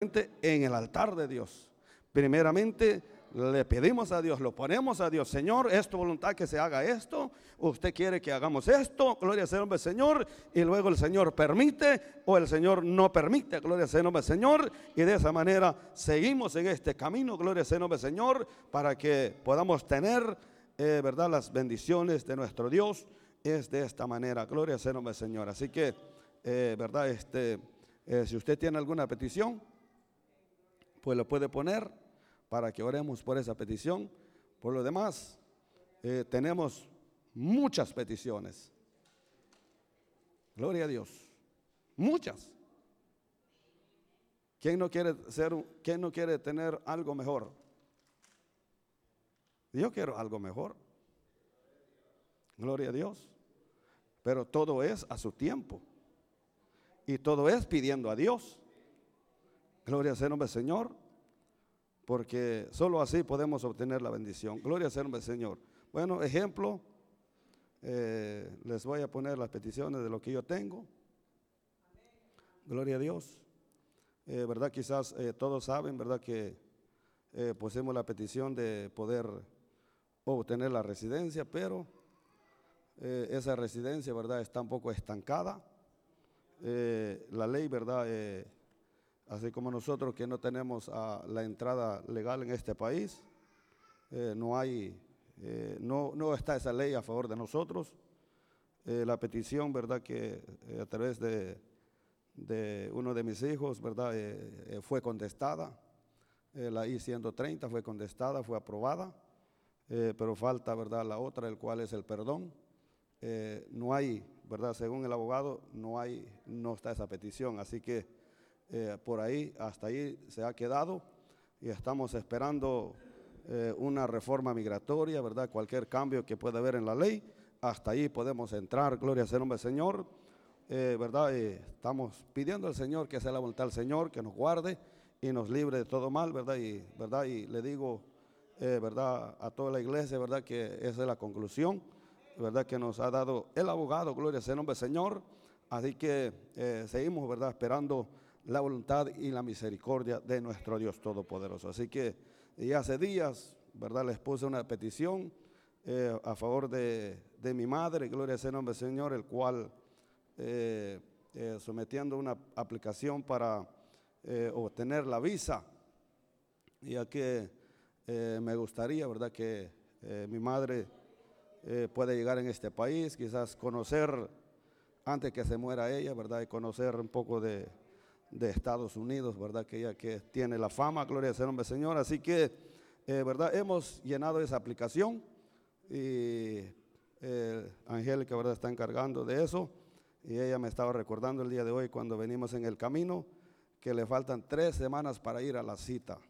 en el altar de Dios. Primeramente le pedimos a Dios, lo ponemos a Dios. Señor, es tu voluntad que se haga esto. Usted quiere que hagamos esto. Gloria sea el nombre del Señor. Y luego el Señor permite o el Señor no permite. Gloria sea el nombre del Señor. Y de esa manera seguimos en este camino. Gloria sea el nombre del Señor. Para que podamos tener, verdad, las bendiciones de nuestro Dios. Es de esta manera. Gloria sea el nombre del Señor. Así que, verdad, si usted tiene alguna petición, pues lo puede poner para que oremos por esa petición. Por lo demás, tenemos muchas peticiones. Gloria a Dios. Muchas. ¿Quién no quiere tener algo mejor? Yo quiero algo mejor. Gloria a Dios. Pero todo es a su tiempo. Y todo es pidiendo a Dios. Gloria sea el nombre del Señor. Porque solo así podemos obtener la bendición. Gloria sea el nombre del Señor. Bueno, ejemplo, les voy a poner las peticiones de lo que yo tengo. Gloria a Dios. Verdad, quizás todos saben, verdad, que pusimos la petición de poder obtener la residencia, pero esa residencia, verdad, está un poco estancada. La ley, verdad, así como nosotros que no tenemos la entrada legal en este país, no está esa ley a favor de nosotros. La petición, verdad, que a través de uno de mis hijos, verdad, fue contestada. La I-130 fue contestada, fue aprobada, pero falta, verdad, la otra, el cual es el perdón. No hay, verdad, según el abogado, no está esa petición, así que por ahí, hasta ahí se ha quedado y estamos esperando una reforma migratoria, verdad, cualquier cambio que pueda haber en la ley, hasta ahí podemos entrar. Gloria sea el nombre del Señor. Verdad, estamos pidiendo al Señor que sea la voluntad del Señor, que nos guarde y nos libre de todo mal, verdad, y le digo, verdad, a toda la iglesia, verdad, que esa es la conclusión, verdad, que nos ha dado el abogado. Gloria sea el nombre del Señor. Así que seguimos, verdad, esperando la voluntad y la misericordia de nuestro Dios Todopoderoso. Así que ya hace días, verdad, les puse una petición a favor de mi madre, gloria sea el nombre del Señor, el cual sometiendo una aplicación para obtener la visa, ya que me gustaría, verdad, que mi madre pueda llegar en este país, quizás conocer antes que se muera ella, verdad, y conocer un poco de Estados Unidos, verdad, que ella que tiene la fama, gloria sea el nombre del Señor. Así que, verdad, hemos llenado esa aplicación y Angélica, verdad, está encargando de eso, y ella me estaba recordando el día de hoy cuando venimos en el camino que le faltan 3 semanas para ir a la cita.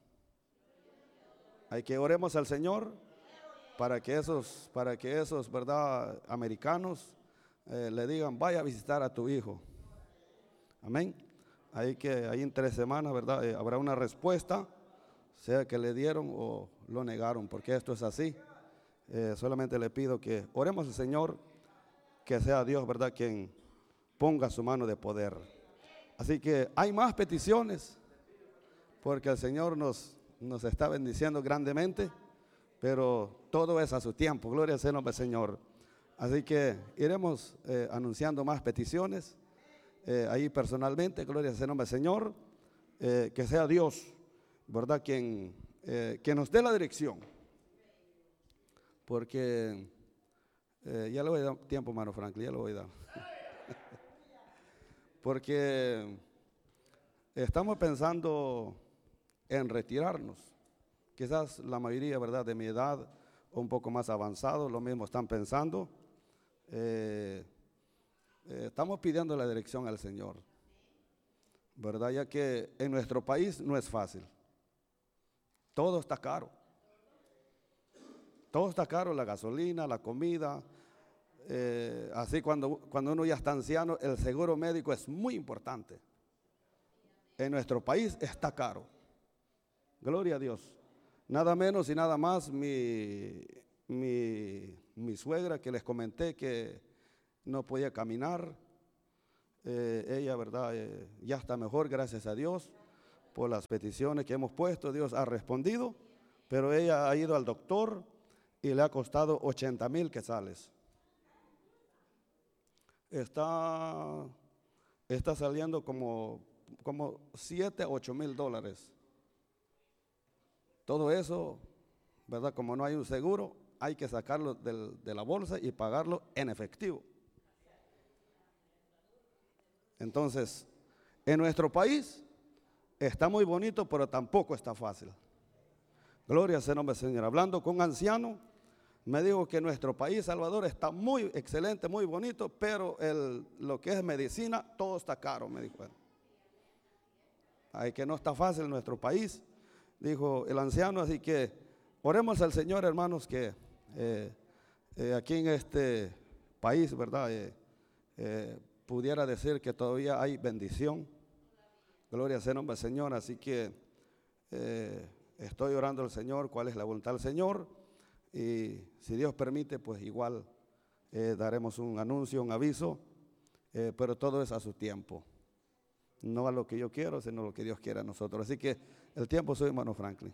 Hay que oremos al Señor para que esos, verdad, americanos le digan, vaya a visitar a tu hijo. Amén. Ahí en 3 semanas, verdad, habrá una respuesta, sea que le dieron o lo negaron, porque esto es así. Solamente le pido que oremos al Señor, que sea Dios, verdad, quien ponga su mano de poder. Así que hay más peticiones, porque el Señor nos está bendiciendo grandemente, pero todo es a su tiempo. Gloria sea el nombre del Señor. Así que iremos anunciando más peticiones. Ahí personalmente, gloria sea el nombre del Señor, que sea Dios, verdad, quien nos dé la dirección, porque ya le voy a dar tiempo, hermano Franklin, ya lo voy a dar, porque estamos pensando en retirarnos, quizás la mayoría, verdad, de mi edad, un poco más avanzado, lo mismo están pensando. Estamos pidiendo la dirección al Señor, verdad, ya que en nuestro país no es fácil. Todo está caro. Todo está caro, la gasolina, la comida. Así cuando uno ya está anciano, el seguro médico es muy importante. En nuestro país está caro. Gloria a Dios. Nada menos y nada más mi suegra, que les comenté que no podía caminar, ella, verdad, ya está mejor, gracias a Dios, por las peticiones que hemos puesto. Dios ha respondido, pero ella ha ido al doctor y le ha costado 80,000 quetzales. Está saliendo como 7 a 8,000 dólares. Todo eso, ¿verdad? Como no hay un seguro, hay que sacarlo de la bolsa y pagarlo en efectivo. Entonces, en nuestro país está muy bonito, pero tampoco está fácil. Gloria sea el nombre del Señor. Hablando con un anciano, me dijo que nuestro país, Salvador, está muy excelente, muy bonito, pero lo que es medicina, todo está caro, me dijo él. Ay, que no está fácil en nuestro país, dijo el anciano, así que oremos al Señor, hermanos, que aquí en este país, ¿verdad? Pudiera decir que todavía hay bendición. Gloria sea el nombre del Señor, así que estoy orando al Señor, cuál es la voluntad del Señor, y si Dios permite, pues igual daremos un anuncio, un aviso, pero todo es a su tiempo. No a lo que yo quiero, sino a lo que Dios quiere a nosotros. Así que el tiempo soy hermano Franklin.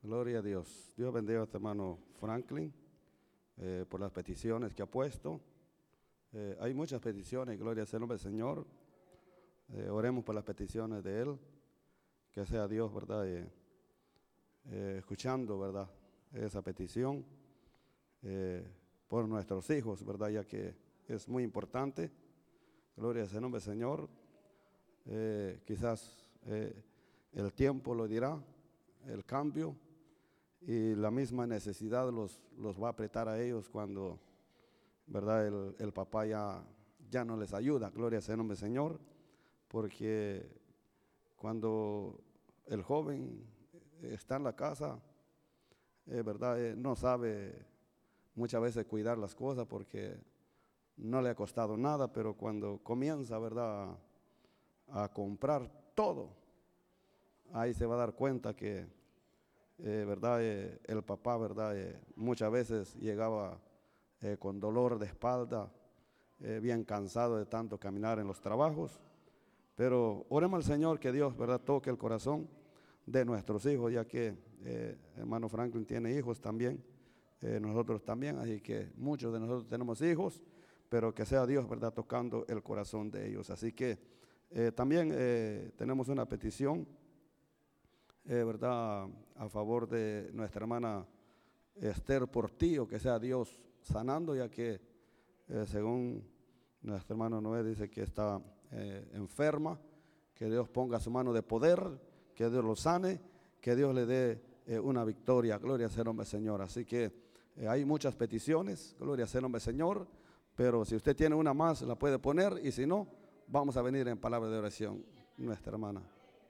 Gloria a Dios. Dios bendiga a este hermano Franklin por las peticiones que ha puesto. Hay muchas peticiones, gloria sea el nombre del Señor. Oremos por las peticiones de él, que sea Dios, ¿verdad? Escuchando, ¿verdad? Esa petición por nuestros hijos, ¿verdad? Ya que es muy importante. Gloria sea el nombre del Señor. Quizás el tiempo lo dirá, el cambio y la misma necesidad los va a apretar a ellos cuando, ¿verdad? El papá ya no les ayuda. Gloria sea el nombre del Señor. Porque cuando el joven está en la casa, ¿verdad? No sabe muchas veces cuidar las cosas porque no le ha costado nada, pero cuando comienza, ¿verdad?, a comprar todo, ahí se va a dar cuenta que, ¿verdad?, el papá, ¿verdad?, muchas veces llegaba con dolor de espalda, bien cansado de tanto caminar en los trabajos. Pero oremos al Señor que Dios, ¿verdad?, toque el corazón de nuestros hijos, ya que hermano Franklin tiene hijos también, nosotros también, así que muchos de nosotros tenemos hijos, pero que sea Dios, ¿verdad?, tocando el corazón de ellos. Así que también tenemos una petición, ¿verdad?, a favor de nuestra hermana Esther Portillo, que sea Dios sanando, ya que según nuestro hermano Noé dice que está enferma, que Dios ponga su mano de poder, que Dios lo sane, que Dios le dé una victoria. Gloria sea el nombre del Señor. Así que hay muchas peticiones, gloria sea el nombre del Señor, pero si usted tiene una más la puede poner, y si no, vamos a venir en palabra de oración, nuestra hermana.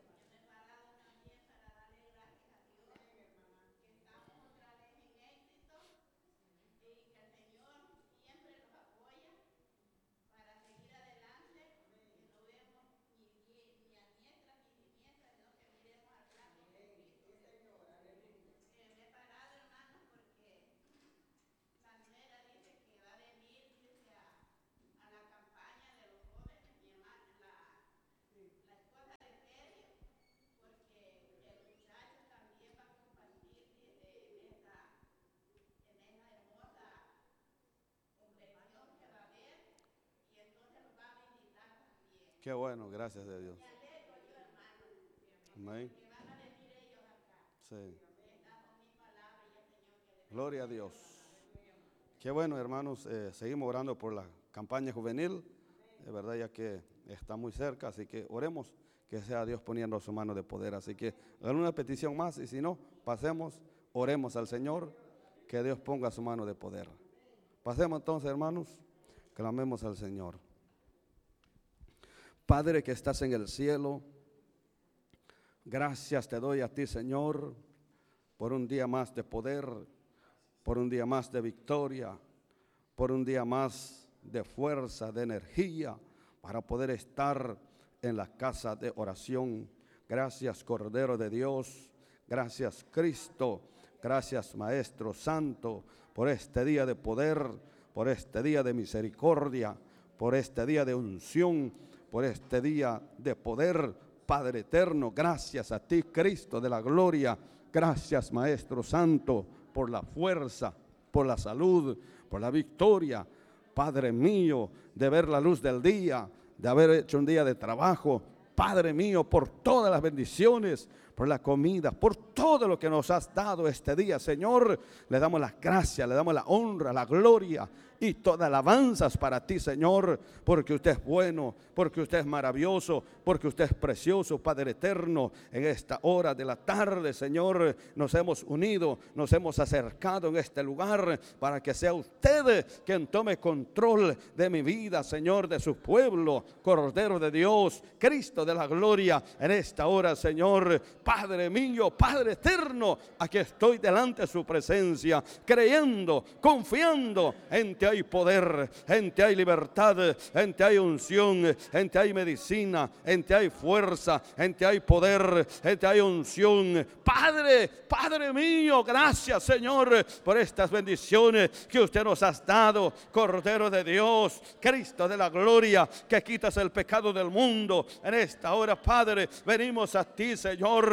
Qué bueno, gracias a Dios. Amén. Sí. Gloria a Dios. Qué bueno, hermanos, seguimos orando por la campaña juvenil, de verdad, ya que está muy cerca, así que oremos que sea Dios poniendo su mano de poder. Así que alguna petición más, y si no, pasemos, oremos al Señor, que Dios ponga su mano de poder. Pasemos entonces, hermanos, clamemos al Señor. Padre que estás en el cielo, gracias te doy a ti, Señor, por un día más de poder, por un día más de victoria, por un día más de fuerza, de energía, para poder estar en la casa de oración. Gracias, Cordero de Dios, gracias, Cristo, gracias, Maestro Santo, por este día de poder, por este día de misericordia, por este día de unción, por este día de poder, Padre eterno. Gracias a ti, Cristo de la gloria. Gracias, Maestro Santo, por la fuerza, por la salud, por la victoria, Padre mío, de ver la luz del día, de haber hecho un día de trabajo, Padre mío, por todas las bendiciones, por la comida, por todo lo que nos has dado este día, Señor. Le damos las gracias, le damos la honra, la gloria y todas alabanzas para ti, Señor, porque usted es bueno, porque usted es maravilloso, porque usted es precioso, Padre eterno. En esta hora de la tarde, Señor, nos hemos unido, nos hemos acercado en este lugar para que sea usted quien tome control de mi vida, Señor, de su pueblo, Cordero de Dios, Cristo de la gloria. En esta hora, Señor, Padre mío, Padre eterno, aquí estoy delante de su presencia, creyendo, confiando. En ti hay poder, en ti hay libertad, en ti hay unción, en ti hay medicina, en ti hay fuerza, en ti hay poder, en ti hay unción. Padre, Padre mío, gracias, Señor, por estas bendiciones que usted nos has dado, Cordero de Dios, Cristo de la gloria, que quitas el pecado del mundo. En esta hora, Padre, venimos a ti, Señor,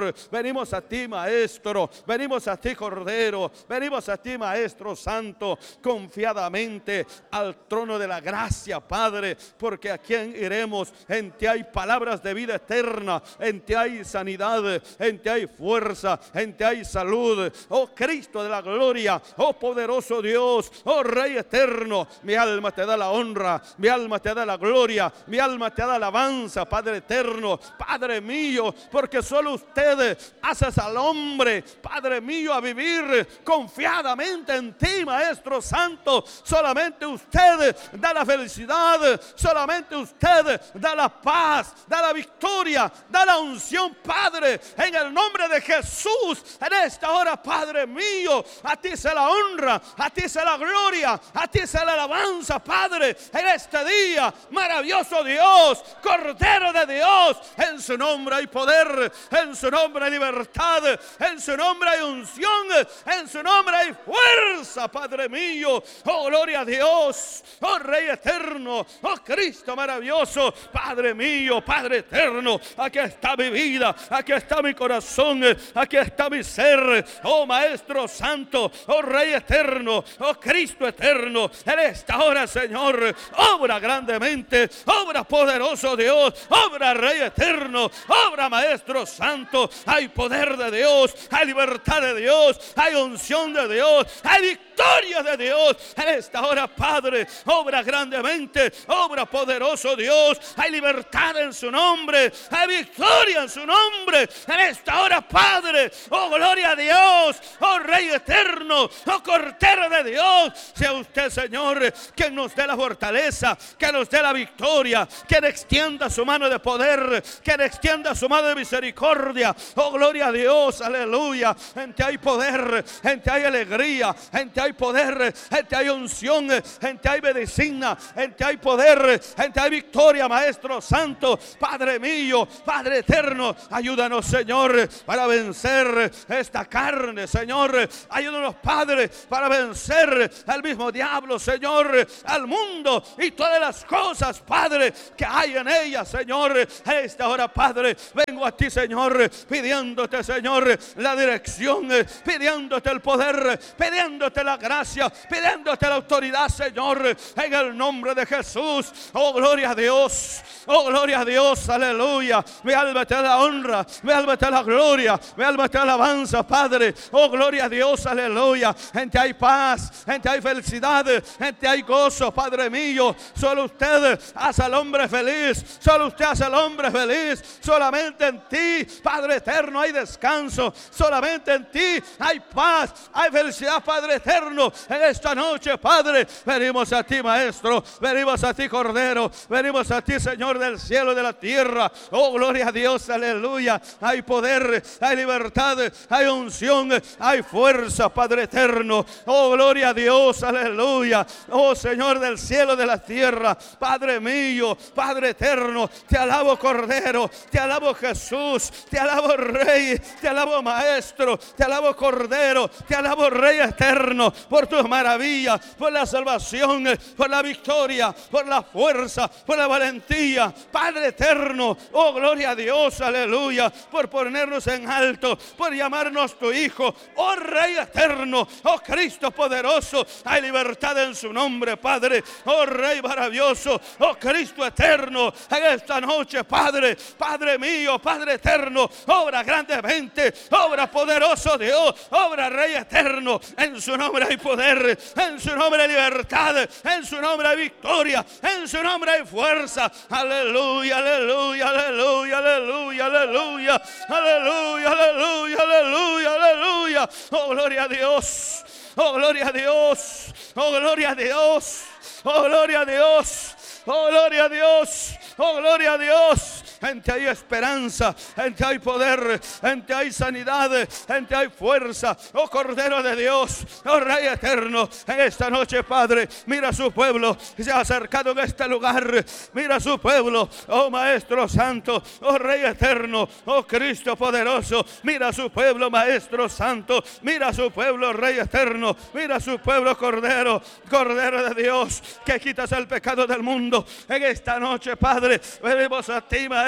Señor. Venimos a ti, Maestro. Venimos a ti, Cordero. Venimos a ti, Maestro Santo, confiadamente al trono de la gracia, Padre, porque a quién iremos. En ti hay palabras de vida eterna, en ti hay sanidad, en ti hay fuerza, en ti hay salud. Oh Cristo de la gloria, oh poderoso Dios, oh Rey eterno, mi alma te da la honra, mi alma te da la gloria, mi alma te da la alabanza, Padre eterno, Padre mío, porque solo usted hace al hombre, Padre mío, a vivir confiadamente en ti, Maestro Santo. Solamente usted da la felicidad, solamente usted da la paz, da la victoria, da la unción, Padre, en el nombre de Jesús. En esta hora, Padre mío, a ti sea la honra, a ti sea la gloria, a ti sea la alabanza, Padre, en este día. Maravilloso Dios, Cordero de Dios, en su nombre hay poder, en su nombre hay libertad, en su nombre hay unción, en su nombre hay fuerza, Padre mío. Oh, gloria a Dios, oh Rey eterno, oh Cristo maravilloso, Padre mío, Padre eterno. Aquí está mi vida, aquí está mi corazón, aquí está mi ser. Oh Maestro Santo, oh Rey eterno, oh Cristo eterno. En esta hora, Señor, obra grandemente, obra poderoso Dios, obra Rey eterno, obra Maestro Santo. Hay poder de Dios, hay libertad de Dios, hay unción de Dios, hay victoria de Dios. En esta hora, Padre, obra grandemente, obra poderoso Dios. Hay libertad en su nombre, hay victoria en su nombre. En esta hora, Padre, oh gloria a Dios, oh Rey eterno, oh Cordero de Dios. Sea usted, Señor, quien nos dé la fortaleza, que nos dé la victoria, quien extienda su mano de poder, quien extienda su mano de misericordia. Oh gloria a Dios, aleluya. En ti hay poder, en ti hay alegría, en ti hay poder, en ti hay unción, en ti hay medicina, en ti hay poder, en ti hay victoria, Maestro Santo. Padre mío, Padre eterno, ayúdanos, Señor, para vencer esta carne, Señor. Ayúdanos, Padre, para vencer al mismo diablo, Señor, al mundo y todas las cosas, Padre, que hay en ella, Señor. A esta hora, Padre, vengo a ti, Señor, pidiéndote, Señor, la dirección, pidiéndote el poder, pidiéndote la gracia, pidiéndote la autoridad, Señor, en el nombre de Jesús. Oh, gloria a Dios, oh, gloria a Dios, aleluya. Mi alma te da la honra, mi alma te da la gloria, mi alma te da la alabanza, Padre. Oh, gloria a Dios, aleluya. En ti hay paz, en ti hay felicidad, en ti hay gozo, Padre mío. Solo usted hace al hombre feliz, solo usted hace al hombre feliz. Solamente en ti, Padre eterno, hay descanso. Solamente en ti hay paz, hay felicidad, Padre eterno. En esta noche, Padre, venimos a ti, Maestro, venimos a ti, Cordero, venimos a ti, Señor del cielo y de la tierra. Oh, gloria a Dios, aleluya. Hay poder, hay libertad, hay unción, hay fuerza, Padre eterno. Oh, gloria a Dios, aleluya. Oh, Señor del cielo y de la tierra, Padre mío, Padre eterno, te alabo, Cordero, te alabo, Jesús, te alabo, Rey, te alabo, Maestro, te alabo, Cordero, te alabo, Rey eterno, por tus maravillas, por la salvación, por la victoria, por la fuerza, por la valentía, Padre eterno. Oh, gloria a Dios, aleluya, por ponernos en alto, por llamarnos tu Hijo. Oh, Rey eterno, oh Cristo poderoso, hay libertad en su nombre, Padre. Oh, Rey maravilloso, oh Cristo eterno, en esta noche, Padre, Padre mío, Padre eterno, obra grandemente, obra poderoso Dios, obra Rey eterno. En su nombre hay poder, en su nombre hay libertad, en su nombre hay victoria, en su nombre hay fuerza. Aleluya, aleluya, aleluya, aleluya, aleluya, aleluya, aleluya, aleluya, aleluya. Oh, gloria a Dios, oh, gloria a Dios, oh, gloria a Dios, oh, gloria a Dios, oh, gloria a Dios, oh, gloria a Dios. En ti hay esperanza, en ti hay poder, en ti hay sanidad, en ti hay fuerza. Oh, Cordero de Dios, oh Rey eterno, en esta noche, Padre, mira a su pueblo que se ha acercado en este lugar. Mira a su pueblo, oh Maestro Santo, oh Rey eterno, oh Cristo poderoso. Mira a su pueblo, Maestro Santo, mira a su pueblo, Rey eterno, mira a su pueblo, Cordero, Cordero de Dios, que quitas el pecado del mundo. En esta noche, Padre, venimos a ti, Maestro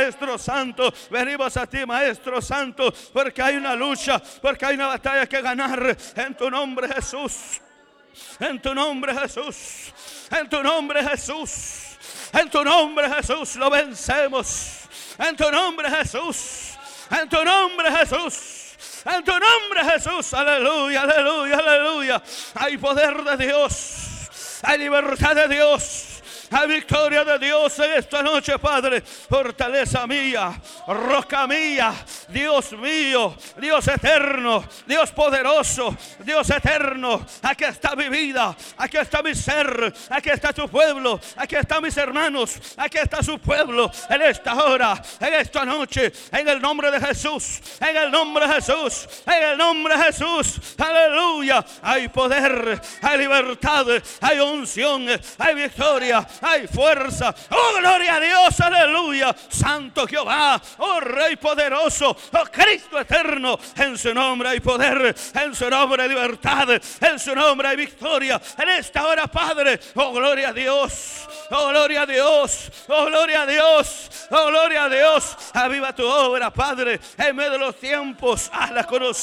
Maestro Santo. Venimos a ti, Maestro Santo, porque hay una lucha, porque hay una batalla que ganar. En tu nombre, Jesús. En tu nombre, Jesús. En tu nombre, Jesús. En tu nombre, Jesús, lo vencemos. En tu nombre, Jesús. En tu nombre, Jesús. En tu nombre, Jesús. Aleluya, aleluya, aleluya. Hay poder de Dios. Hay libertad de Dios. Hay victoria de Dios en esta noche, Padre. Fortaleza mía, roca mía, Dios mío, Dios eterno, Dios poderoso, Dios eterno. Aquí está mi vida, aquí está mi ser, aquí está tu pueblo, aquí están mis hermanos, aquí está su pueblo. En esta hora, en esta noche, en el nombre de Jesús, en el nombre de Jesús, en el nombre de Jesús. Aleluya. Hay poder, hay libertad, hay unción, hay victoria, hay fuerza. Oh, gloria a Dios, aleluya. Santo Jehová, oh Rey poderoso, oh Cristo eterno. En su nombre hay poder, en su nombre hay libertad, en su nombre hay victoria. En esta hora, Padre, oh gloria a Dios, oh gloria a Dios, oh gloria a Dios, oh gloria a Dios. Aviva tu obra, Padre, en medio de los tiempos. Hazla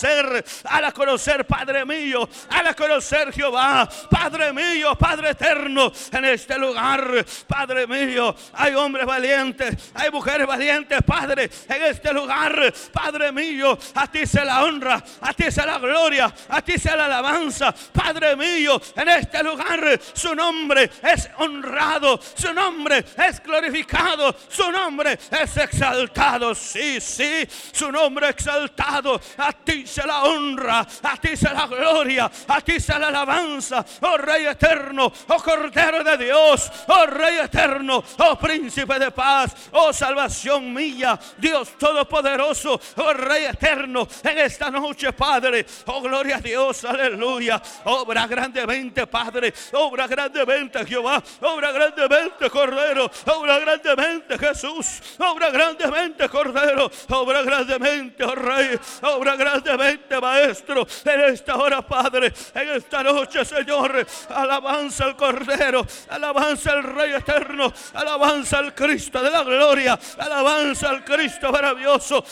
conocer, Padre mío, hazla conocer, Jehová, Padre mío, Padre eterno. En este lugar, Padre mío, hay hombres valientes, hay mujeres valientes, Padre, en este lugar, Padre mío. A ti sea la honra, a ti sea la gloria, a ti sea la alabanza, Padre mío. En este lugar su nombre es honrado, su nombre es glorificado, su nombre es exaltado. Sí, sí, su nombre exaltado. A ti sea la honra, a ti sea la gloria, a ti sea la alabanza, oh Rey eterno, oh Cordero de Dios, oh Rey eterno, oh Príncipe de paz, oh salvación mía, Dios todopoderoso, oh Rey eterno. En esta noche, Padre, oh gloria a Dios, aleluya. Obra grandemente, Padre, obra grandemente, Jehová, obra grandemente, Cordero, obra grandemente, Jesús, obra grandemente, Cordero, obra grandemente, oh Rey, obra grandemente, Maestro. En esta hora, Padre, en esta noche, Señor, alabanza al Cordero, alabanza al Rey eterno, alabanza al Cristo de la gloria, alabanza al Cristo maravilloso,